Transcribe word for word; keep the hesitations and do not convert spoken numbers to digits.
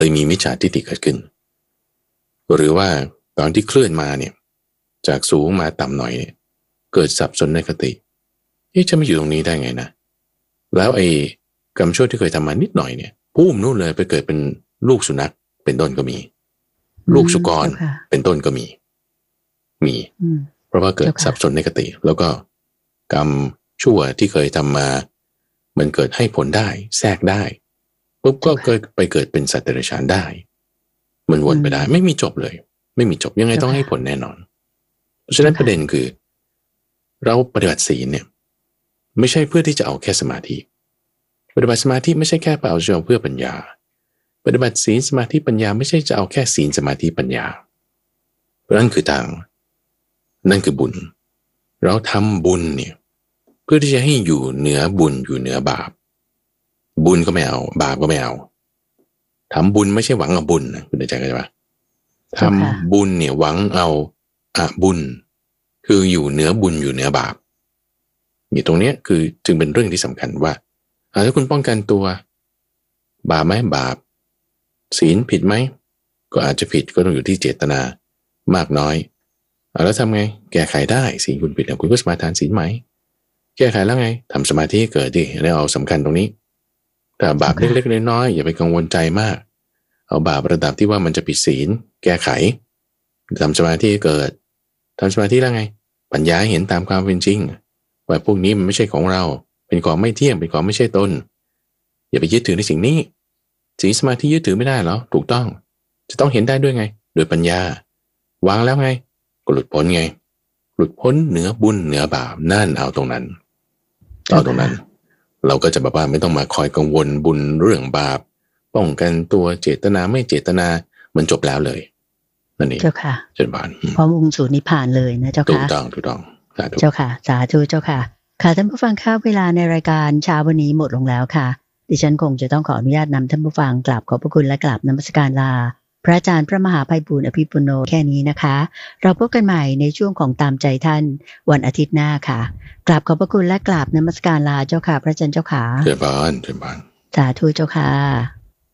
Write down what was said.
เลยมีมิจฉาทิฏฐิเกิดขึ้นหรือว่าตอนที่เคลื่อนมาเนี่ยจากสูงมาต่ำหน่อยเนี่ยเกิดสับสนในคติที่จะมาอยู่ตรงนี้ได้ไงนะแล้วไอ้กรรมชั่วที่เคยทำมานิดหน่อยเนี่ยพุ่มนู่นเลยไปเกิดเป็นลูกสุนัขเป็นต้นก็มีลูกสุกรเป็นต้นก็มีมีเพราะว่าเกิดสับสนในคติแล้วก็กรรมชั่วที่เคยทำมามันเกิดให้ผลได้แทรกได้ปุ๊บก็เกิดไปเกิดเป็นสัตว์เดรัจฉานได้มันวนไปได้ไม่มีจบเลยไม่มีจบยังไงต้องให้ผลแน่นอนเพราะฉะนั้นประเด็นคือเราปฏิบัติศีลเนี่ยไม่ใช่เพื่อที่จะเอาแค่สมาธิปฏิบัติสมาธิไม่ใช่แค่เอาเพื่อปัญญาปฏิบัติศีลสมาธิปัญญาไม่ใช่จะเอาแค่ศีลสมาธิปัญญาเพราะนั่นคือทางนั่นคือบุญเราทำบุญเนี่ยเพื่อที่จะให้อยู่เหนือบุญอยู่เหนือบาปบุญก็ไม่เอาบาปก็ไม่เอาทำบุญไม่ใช่หวังเอาบุญนะคุณเข้าใจกันปะทำบุญเนี่ยหวังเอาอะบุญคืออยู่เหนือบุญอยู่เหนือบาปนี่ตรงนี้คือจึงเป็นเรื่องที่สำคัญว่าถ้าคุณป้องกันตัวบาปไหมบาปศีลผิดไหมก็อาจจะผิดก็ต้องอยู่ที่เจตนามากน้อยแล้วทำไงแก้ไขได้ศีลคุณผิดคุณก็สมาทานศีลไหมแก้ไขแล้วไงทำสมาธิเกิดดิแล้วเอาสำคัญตรงนี้แต่บาปเล็กๆน้อยๆอย่าไปกังวลใจมากเอาบาประดับที่ว่ามันจะผิดศีลแก้ไขทำสมาธิเกิดทำสมาธิแล้วไงปัญญาเห็นตามความเป็นจริงว่าพวกนี้มันไม่ใช่ของเราเป็นของไม่เที่ยงเป็นของไม่ใช่ตนอย่าไปยึดถือในสิ่งนี้ศีลสมาธิยึดถือไม่ได้หรอถูกต้องจะต้องเห็นได้ด้วยไงโดยปัญญาวางแล้วไงก็หลุดพ้นไงหลุดพ้นเหนือบุญเหนือบาปนั่นเอาตรงนั้นเอาตรงนั้นเราก็จะแบบว่าไม่ต้องมาคอยกังวลบุญเรื่องบาปป้องกันตัวเจตนาไม่เจตนามันจบแล้วเลยนั่นเองเจ้าค่ะเช่นบานพร้อมองค์สู่นิพพานเลยนะเจ้าค่ะถูกต้องถูกต้องเจ้าค่ะสาธุเจ้าค่ะค่ะท่านผู้ฟังค่ะเวลาในรายการเช้าวันนี้หมดลงแล้วค่ะดิฉันคงจะต้องขออนุญาตนำท่านผู้ฟังกราบขอบพระคุณและกราบนมัสการลาพระอาจารย์พระมหาไพบูลย์อภิปุโนแค่นี้นะคะเราพบกันใหม่ในช่วงของตามใจท่านวันอาทิตย์หน้าค่ะกราบขอบพระคุณและกราบนมัสการลาเจ้าค่ะพระอาจารย์เจ้าค่ะเชิญบานเชิญบานสาธุเจ้าค่ะ